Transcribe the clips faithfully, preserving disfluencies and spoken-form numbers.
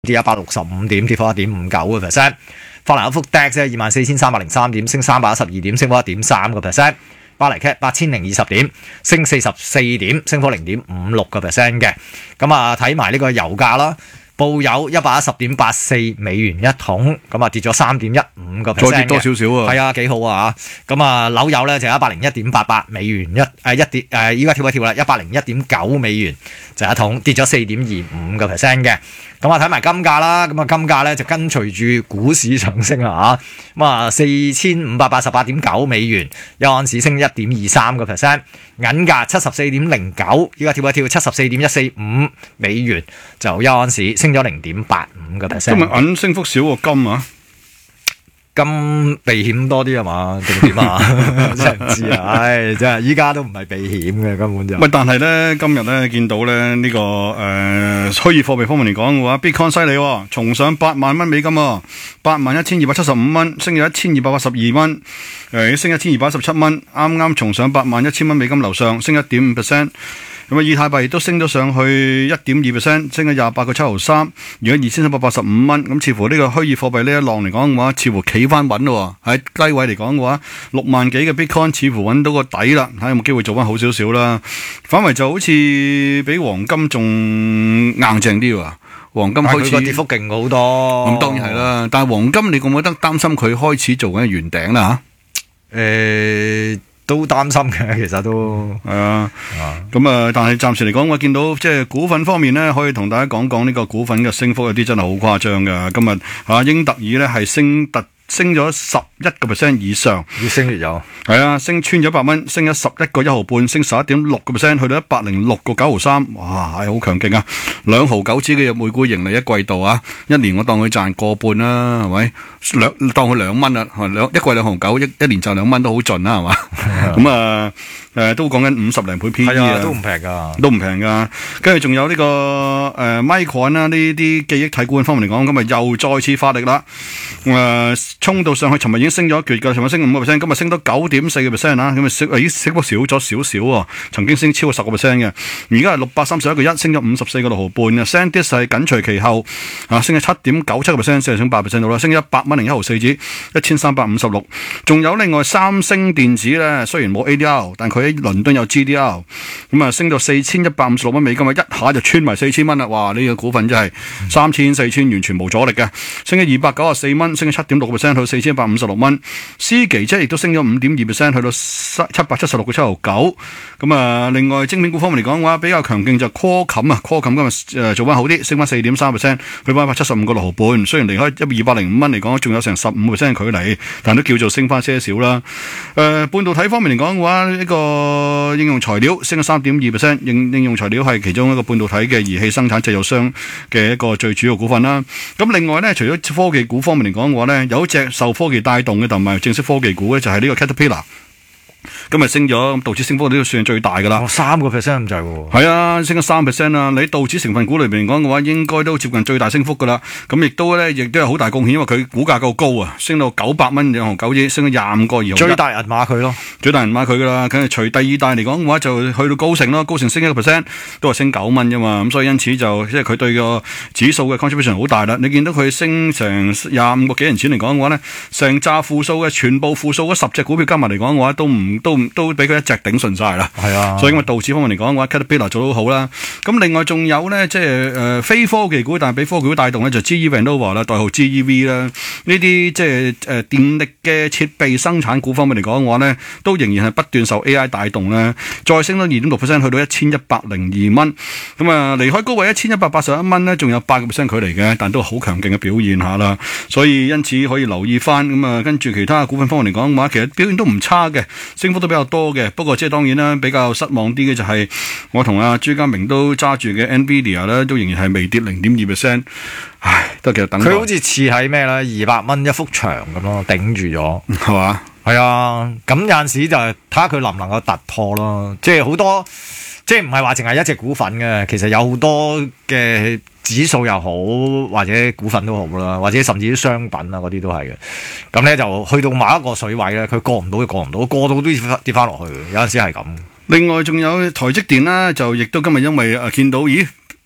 跌一百六十五點，跌幅一點五九個 percent。法蘭克福 D A X 二萬四千三百零三點，升三百一十二點，升幅一點三個 percent。巴黎 C A T 八千零二十點，升四十四點，升幅零點五六個 percent 嘅。咁啊，睇埋呢個油價啦。布油一百一十點八四美元一桶，咁啊跌咗三點一五個 percent， 再跌多少少啊？ 係啊，幾好啊嚇！咁啊，紐油咧就一百零一點八八美元一誒一跌誒，依家跳一跳啦，一百零一點九美元就一桶，跌咗四點二五個 percent 嘅。咁啊，睇埋金價啦，咁啊金價咧就跟隨住股市上升啊嚇，咁啊四千五百八十八點九美元一盎司升一點二三個 percent，銀價七十四點零九，依家跳一跳七十四點一四五美元就一盎司升咗零點八五個 percent。 今日銀升幅少過金啊！ 金避險多啲係嘛？定點啊？真係唔知啊！唉，真係依家都唔係避險嘅根本就。 喂，但係咧今日咧見到咧呢、這個誒虛擬貨幣方面嚟講嘅話 ，Bitcoin 犀利喎，重上八萬蚊美金喎，八萬一千二百七十五蚊，升咗一千二百八十二蚊，誒升一千二百一十七蚊，啱啱重上八萬一千蚊美金樓上，升一點五 percent。咁啊，以太幣亦都升咗上去一點二 percent， 升咗廿八個七毫三，而家二千三百八十五蚊。咁似乎呢個虛擬貨幣呢一浪嚟講嘅話，似乎企翻穩咯。喺低位嚟講嘅話，六萬幾嘅 Bitcoin 似乎揾到個底啦，睇下有冇機會做翻好少少啦。反為就好似比黃金仲硬淨啲喎。黃金開始個跌幅勁好多。 咁當然係啦，但係黃金你覺唔覺得擔心佢開始做緊圓頂啦嚇？ 誒。都擔心嘅，其實都係啊，咁啊，但係暫時嚟講，我見到即係股份方面咧，可以同大家講講呢個股份嘅升幅有啲真係好誇張㗎。今日啊，英特爾咧係升突升咗十一個 percent 以上， 越升越有。 係啊，升穿咗一百蚊，升咗十一個一毫半，升十一點六個 percent，去到一百零六個九毫三，哇，係好強勁啊！兩毫九子嘅每股盈利一季度啊，一年我當佢賺個半啦，係咪？兩當佢兩蚊啦，兩一季兩毫九，一一年賺兩蚊都好盡啦，係嘛？咁啊，誒都講緊五十零倍 P E 啊， 都唔平噶， 都唔平噶。跟住仲有呢、這個誒 Micron 啦，呢啲記憶體股方面嚟講，咁啊又再次發力啦，誒、呃、衝到上去，尋日已經升咗一橛噶，尋日升五個 percent，今日升到九點四個 percent 啊，咁啊升，咦升幅少咗少少喎，曾經升超過十個 percent 嘅，而家係六百三十一個一，升咗五十四個六毫半嘅 SanDisk 係緊隨其後，啊升咗七點九七個 percent，四成八 percent 到啦，升咗一百蚊零一毫四子，一千三百五十六。仲有另外三星電子咧，雖然冇 A D R， 但佢喺倫敦有 G D R， 咁啊升到四千一百五十六蚊美金啊，一下就穿埋四千蚊啦！哇，呢、這個股份真係三千四千完全冇阻力嘅，升咗二百九十四蚊，升咗七點六個 percent，去到四千一百五十六蚊。思奇即係亦都升咗五點二 percent，去到七百七十六個七毫九。咁啊，另外晶片股方面嚟講嘅話，比較強勁就 Qualcomm 啊 ，Qualcomm 今日誒做翻好啲，升翻四點三 percent，去翻一百七十五個六毫半。雖然離開一二百零五蚊嚟講，仲有成十五 percent 距離，但都叫做升翻些少啦。誒、呃，半導體方面嚟講嘅話，呢、這個應用材料升咗三點二 percent， 應應用材料係其中一個半導體嘅儀器生產製造商嘅一個最主要股份啦。咁另外咧，除咗科技股方面嚟講嘅話咧，有一隻受科技帶動嘅同埋正式科技股咧，就係呢個 Caterpillar。今日升咗，道指升幅都算最大噶啦， 三個 percent 咁滯喎。 係啊，升咗三 percent 啊！你道指成分股裏邊嚟講嘅話，應該都接近最大升幅噶啦。咁亦都咧，亦都有好大貢獻，因為佢股價夠高啊，升到九百蚊兩毫九億，升咗廿五個二毫一。 最大人馬佢咯， 最大人馬佢噶啦。跟住除第二大嚟講嘅話，就去到高盛咯，高盛升一個 percent，都係升九蚊啫嘛。咁所以因此就即係佢對個指數嘅 contribution 好大啦。你見到佢升成廿五個幾銀錢嚟講嘅話咧，成紮負數嘅全部負數嗰十隻股票加埋嚟講嘅話，都唔都唔。都俾佢一隻頂順晒啦， 係啊， 所以咁啊，道指方面嚟講嘅話 Caterpillar 做得好好啦。咁另外仲有咧，即係誒非科技股，但係俾科技股帶動咧，就 G E Vernova 啦，代號 G E V 啦，呢啲即係誒電力嘅設備生產股方面嚟講嘅話咧，都仍然係不斷受 A I 帶動咧，再升到二點六 percent， 去到一千一百零二蚊。咁啊，離開高位一千一百八十一蚊咧，仲有八個 percent 距離嘅，但都好強勁嘅表現下啦。所以因此可以留意翻。咁啊，跟住其他股份方面嚟講嘅話，其實表現都唔差嘅，升幅都比較多嘅。不過即係當然啦，比較失望啲嘅就係我同阿朱家明都揸住嘅 Nvidia 咧，都仍然係微跌零點二 percent。唉，都其實等佢好似似喺咩咧？二百蚊一幅牆咁咯，頂住咗係嘛？ 係啊，咁有陣時就睇下佢能唔能夠突破咯。即係好多，即係唔係話淨係一隻股份嘅，其實有好多嘅指數又好，或者股份都好啦，或者甚至啲商品啊嗰啲都係嘅。咁咧就去到某一個水位咧，佢過唔到就過唔到，過到都要跌翻落去。有陣時係咁。 另外仲有台積電啦，就亦都今日因為誒見到，咦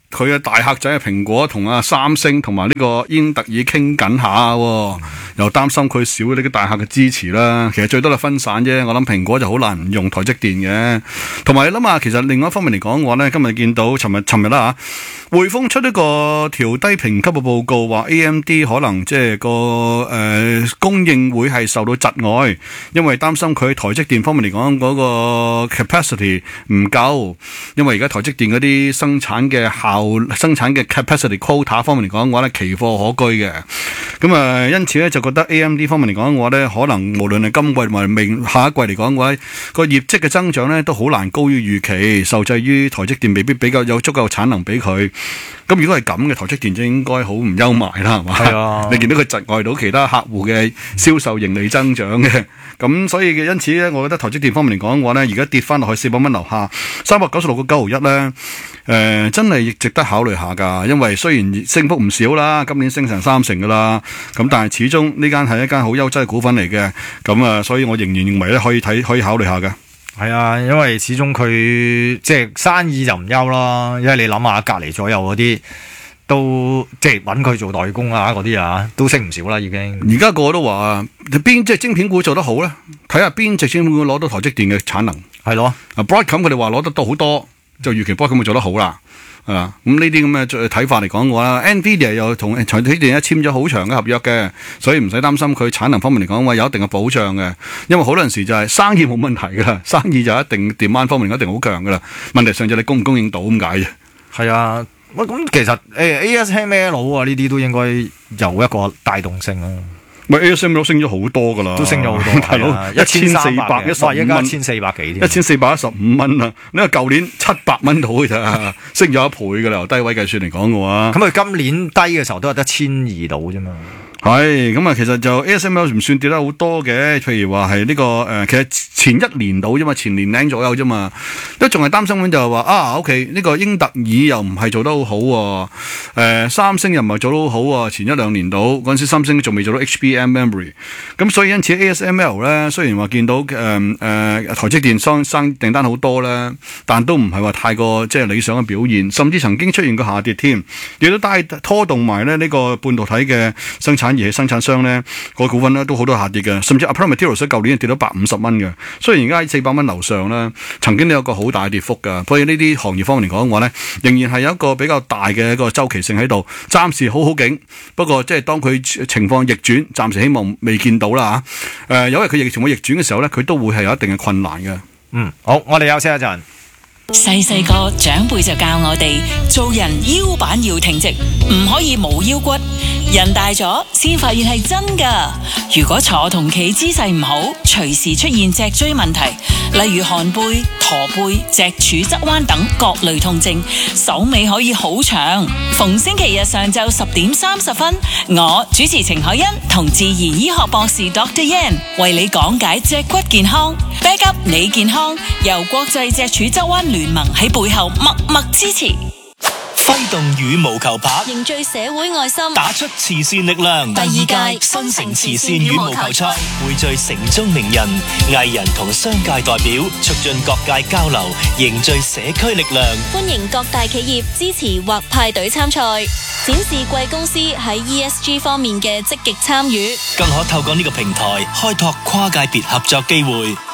佢嘅大客仔嘅蘋果同啊三星同埋呢個英特爾傾緊下喎，又擔心佢少呢啲大客嘅支持啦。其實最多係分散啫。我諗蘋果就好難唔用台積電嘅。同埋你諗下，其實另外一方面嚟講嘅話咧，今日見到尋日尋日啦嚇，匯豐出呢個調低評級嘅報告，話 A M D 可能即係個誒、呃、供應會係受到窒礙，因為擔心佢台積電方面嚟講嗰個 capacity 唔夠，因為而家台積電嗰啲生產嘅效生產嘅 capacity quota 方面嚟講嘅話咧，奇貨可居嘅。咁啊，因此咧就覺得 A M D 方面嚟講嘅話咧，可能無論係今季同埋明下一季嚟講嘅話，個業績嘅增長咧都好難高於預期，受制於台積電未必比較有足夠產能俾佢。咁如果係咁嘅，台積電就應該好唔憂賣啦，係嘛？係啊，你見到佢窒礙到其他客戶嘅銷售盈利增長嘅。咁所以嘅因此咧，我覺得台積電方面嚟講嘅話咧，而家跌翻落去四百蚊樓下，三百九十六個九毫一咧。誒、呃，真係亦值得考慮下㗎，因為雖然升幅唔少啦，今年升成三成㗎啦，咁但係始終呢間係一間好優質嘅股份嚟嘅，咁啊，所以我仍然認為咧可以睇可以考慮下嘅。 係啊，因為始終佢即係生意就唔憂啦，因為你諗下隔離左右嗰啲都即係揾佢做代工啊，嗰啲啊都升唔少啦已經。 而家個個都話邊隻晶片股做得好咧？睇下邊隻晶片股攞到台積電嘅產能。係咯，啊 Broadcom 佢哋話攞得到好多。就預期波咁咪做得好啦，啊咁呢啲咁嘅睇法嚟講嘅話 ，Nvidia 又同台積電一簽咗好長嘅合約嘅，所以唔使擔心佢產能方面嚟講話有一定嘅保障嘅，因為好多陣時就係生意冇問題噶啦，生意就一定 demand 方面一定好強噶啦，問題上就你供唔供應到咁解啫。係啊，喂咁其實誒 A S M L 啊呢啲都應該有一個帶動性啊。咪 A S M L 升咗好多噶啦，都升咗好多，大佬一千四百一十五蚊，一千四百幾添，一千四百一十五蚊啊！你話舊年七百蚊到嘅咋，升咗一倍噶啦，由低位計算嚟講嘅話，咁佢今年低嘅時候都係得千二到啫嘛。係咁啊，其實就 A S M L 唔算跌得好多嘅，譬如話係呢個誒、呃，其實前一年到啫嘛，前年零左右啫嘛，都仲係擔心緊就係話啊，OK 呢個英特爾又唔係做得好好、啊，誒、呃、三星又唔係做得好好啊，前一兩年到嗰陣時三星仲未做到 H B M memory， 咁所以因此 A S M L 咧雖然話見到誒誒、呃、台積電生生訂單好多咧，但都唔係話太過即係理想嘅表現，甚至曾經出現過下跌添，亦都帶拖動埋咧呢個半導體嘅生產。而係生產商咧，個股份咧都好多下跌嘅，甚至 Applied Materials 舊年跌到百五十蚊嘅。雖然而家喺四百蚊樓上啦，曾經都有個好大嘅跌幅㗎。所以呢啲行業方面嚟講嘅話咧，仍然係有一個比較大嘅一個周期性喺度，暫時好好景。不過即係當佢情況逆轉，暫時希望未見到啦嚇。誒、呃，有日佢疫情會逆轉嘅時候咧，佢都會係有一定嘅困難嘅。嗯，好，我哋休息一陣。 細細個長輩就教我哋做人腰板要挺直，唔可以冇腰骨。人大咗先發現係真噶。如果坐同企姿勢唔好，隨時出現脊椎問題，例如寒背、駝背、脊柱側彎等各類痛症，手尾可以好長。逢星期日上晝十點三十分，我主持程海欣同自然醫學博士 Doctor Yan 為你講解脊骨健康。Back up 你健康，由國際脊柱側彎聯盟喺背後默默支持。 揮動羽毛球拍， 凝聚社會愛心， 打出慈善力量。 第二屆新城慈善羽毛球賽匯聚城中名人、藝人同商界代表，促進各界交流，凝聚社區力量。 歡迎各大企業支持或派隊參賽，展示貴公司喺 E S G 方面嘅積極參與， 更可透過呢個平台開拓跨界別合作機會。